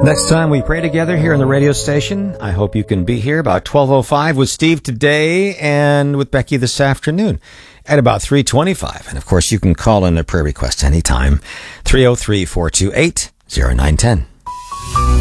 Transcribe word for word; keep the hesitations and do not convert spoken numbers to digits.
Next time we pray together here on the radio station, I hope you can be here about twelve oh five with Steve today and with Becky this afternoon at about three twenty-five. And of course, you can call in a prayer request anytime, three oh three, four two eight, oh nine one oh.